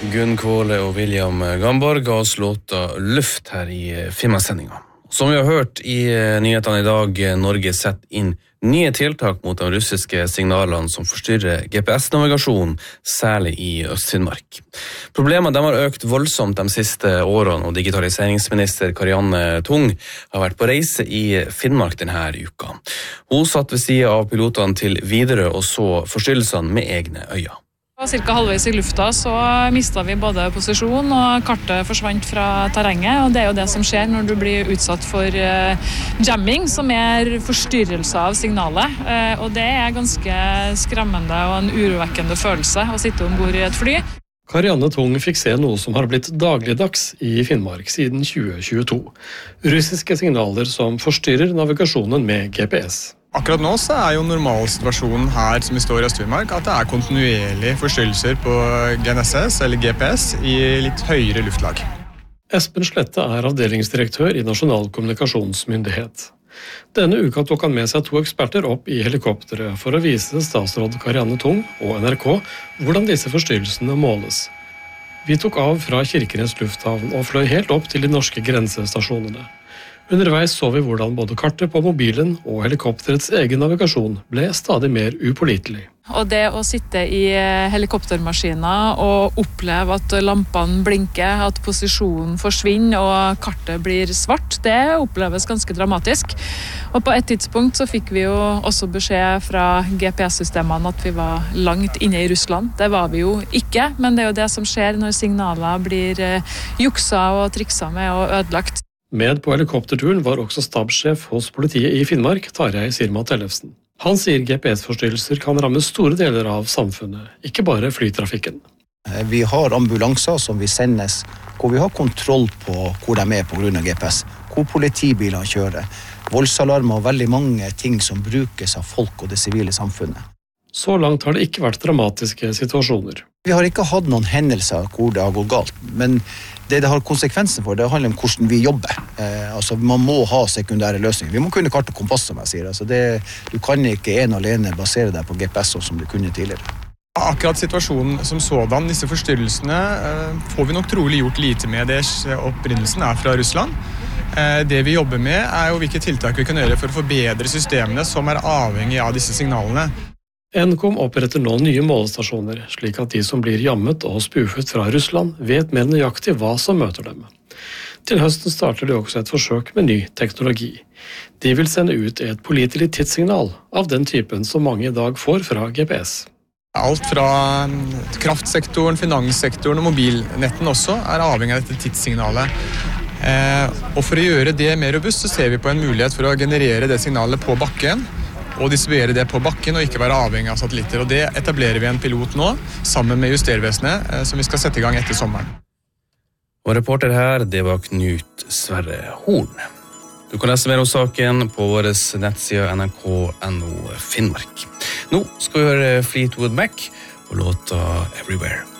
Gunn Kvåle og William Gamborg ga oss låta Luft her i Finnmarkssendinga. Som vi har hørt i nyhetene i dag, Norge setter inn nye tiltak mot de russiske signalene som forstyrrer GPS-navigasjonen, særlig i Øst-Finnmark. Problemene de har økt voldsomt de siste årene, og digitaliseringsminister Karianne Tung har vært på reise i Finnmark denne uka. Hun satt ved siden av pilotene til Widerøe og så forstyrrelsene med egne øyne. Cirka halvveis i lufta så mistet vi både posisjon og kartet forsvant fra terrenget, og det er jo det som skjer når du blir utsatt for jamming, som er forstyrrelse av signalet, og det er ganske skremmende og en urovekkende følelse å sitte ombord i et fly. Karianne Tung fikk se noe som har blitt dagligdags i Finnmark siden 2022. Russiske signaler som forstyrrer navigasjonen med GPS. Akkurat nå så er jo normalsituasjonen her som vi står i Øst-Finnmark at det er kontinuerlige forstyrrelser på GNSS eller GPS i litt høyere luftlag. Espen Slette er avdelingsdirektør i Nasjonal kommunikasjonsmyndighet. Denne uka tok han med seg 2 eksperter opp i helikopteret for å vise statsråd Karianne Tung og NRK hvordan disse forstyrrelsene måles. Vi tok av fra Kirkenes lufthavn og fløy helt opp til de norske grensestasjonene. Underveis så vi hvordan både kartet på mobilen og helikopterets egen navigasjon ble stadig mer upålitelig. Og det å sitte i helikoptermaskiner og oppleve at lampene blinker, at posisjonen forsvinner og kartet blir svart, det oppleves ganske dramatisk. Og på et tidspunkt så fikk vi jo også beskjed fra GPS-systemene at vi var langt inne i Russland. Det var vi jo ikke, men det er jo det som skjer når signaler blir juksa og triksa med og ødelagt. Med på helikopterturen var også stabssjef hos politiet i Finnmark, Tarjei Sirma Tellefsen. Han sier GPS-forstyrrelser kan ramme store deler av samfunnet, ikke bare flytrafikken. Vi har ambulanser som vi sendes, hvor vi har kontroll på hvor de er på grunn av GPS, hvor politibiler kjører, voldsalarmer og veldig mange ting som brukes av folk og det sivile samfunnet. Så langt har det ikke vært dramatiske situasjoner. Vi har ikke hatt noen hendelser hvor det har gått galt, men det har konsekvenser for, det handler om hvordan vi jobber. Man må ha sekundære løsninger. Vi må kunne kart og kompass, som jeg sier. Du kan ikke en alene basere deg på GPS som du kunne tidligere. Akkurat situasjonen som sådan, disse forstyrrelsene, får vi nok trolig gjort lite med. Opprinnelsen er fra Russland. Det vi jobber med er jo hvilke tiltak vi kan gjøre for å forbedre systemene som er avhengig av disse signalene. Nkom oppretter nå nye målestasjoner, slik at de som blir jammet og spufet fra Russland vet mer nøyaktig hva som møter dem. Til høsten starter de også et forsøk med ny teknologi. De vil sende ut et pålitelig tidssignal av den typen som mange i dag får fra GPS. Alt fra kraftsektoren, finanssektoren og mobilnetten også er avhengig av dette tidssignalet. Og for å gjøre det mer robust så ser vi på en mulighet for å generere det signalet på bakken, og distribuere det på bakken og ikke være avhengig av satellitter. Og det etablerer vi en pilot nå, sammen med Justervesenet, som vi skal sette i gang etter sommeren. Og reporter her, det var Knut Sverre Horn. Du kan lese mer om saken på vår nettside nrk.no Finnmark. Nå skal vi høre Fleetwood Mac og låta Everywhere.